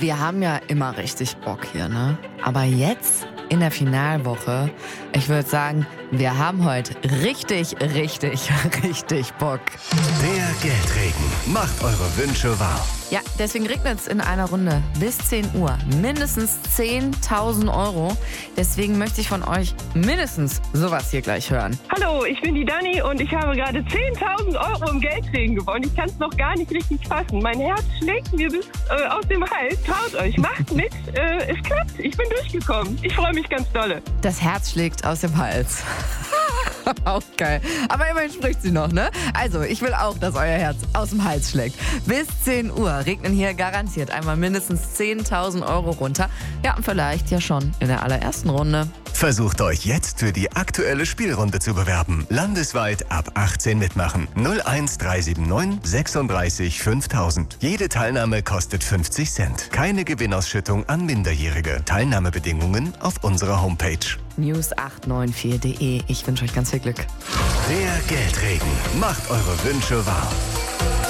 Wir haben ja immer richtig Bock hier, ne? Aber jetzt in der Finalwoche, ich würde sagen, wir haben heute richtig Bock. Der Geldregen macht eure Wünsche wahr. Ja, deswegen regnet es in einer Runde bis 10 Uhr. Mindestens 10.000 Euro. Deswegen möchte ich von euch mindestens sowas hier gleich hören. Hallo, ich bin die Dani und ich habe gerade 10.000 Euro im Geldregen gewonnen. Ich kann es noch gar nicht richtig fassen. Mein Herz schlägt mir bis aus dem Hals. Traut euch, macht mit. Es klappt. Ich bin durchgekommen. Ich freue mich ganz dolle. Das Herz schlägt aus dem Hals. Auch geil. Aber immerhin spricht sie noch, ne? Also, ich will auch, dass euer Herz aus dem Hals schlägt. Bis 10 Uhr regnen hier garantiert einmal mindestens 10.000 Euro runter. Ja, und vielleicht ja schon in der allerersten Runde. Versucht euch jetzt für die aktuelle Spielrunde zu bewerben. Landesweit ab 18 mitmachen. 01379 36 5000. Jede Teilnahme kostet 50 Cent. Keine Gewinnausschüttung an Minderjährige. Teilnahmebedingungen auf unserer Homepage. news894.de. Ich wünsche euch ganz viel Glück. Der Geldregen macht eure Wünsche wahr.